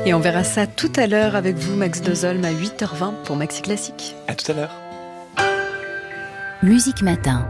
Et on verra ça tout à l'heure avec vous, Max Dozolm, à 8h20 pour Maxi Classique. À tout à l'heure. Musique Matin.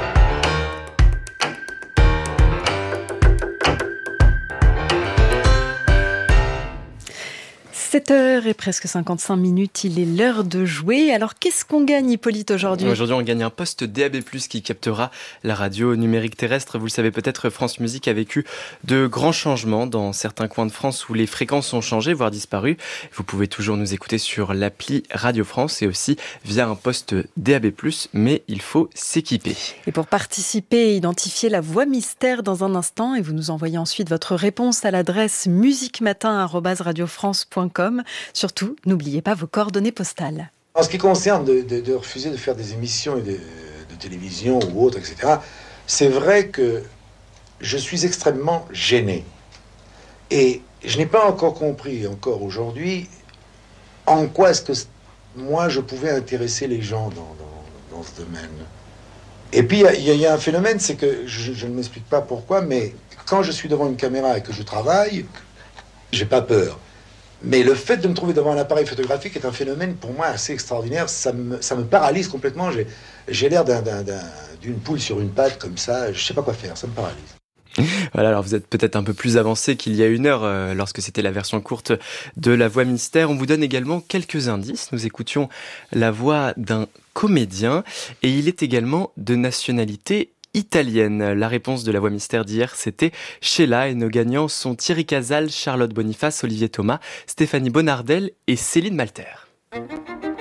7h et presque 55 minutes, il est l'heure de jouer. Alors qu'est-ce qu'on gagne, Hippolyte, aujourd'hui ? Aujourd'hui, on gagne un poste DAB+, qui captera la radio numérique terrestre. Vous le savez peut-être, France Musique a vécu de grands changements dans certains coins de France où les fréquences ont changé, voire disparu. Vous pouvez toujours nous écouter sur l'appli Radio France et aussi via un poste DAB+, mais il faut s'équiper. Et pour participer, identifiez la voix mystère dans un instant et vous nous envoyez ensuite votre réponse à l'adresse musiquematin@radiofrance.com. Surtout, n'oubliez pas vos coordonnées postales. En ce qui concerne de refuser de faire des émissions de télévision ou autres, etc., c'est vrai que je suis extrêmement gêné. Et je n'ai pas encore compris, encore aujourd'hui, en quoi est-ce que moi je pouvais intéresser les gens dans ce domaine. Et puis il y a un phénomène, c'est que je ne m'explique pas pourquoi, mais quand je suis devant une caméra et que je travaille, j'ai pas peur. Mais le fait de me trouver devant un appareil photographique est un phénomène pour moi assez extraordinaire. Ça me paralyse complètement. J'ai l'air d'une poule sur une patte comme ça. Je ne sais pas quoi faire, ça me paralyse. Voilà, alors vous êtes peut-être un peu plus avancé qu'il y a 1 heure lorsque c'était la version courte de La Voix Mystère. On vous donne également quelques indices. Nous écoutions la voix d'un comédien et il est également de nationalité italienne. La réponse de La Voix Mystère d'hier, c'était Sheila, et nos gagnants sont Thierry Casal, Charlotte Boniface, Olivier Thomas, Stéphanie Bonardel et Céline Malter.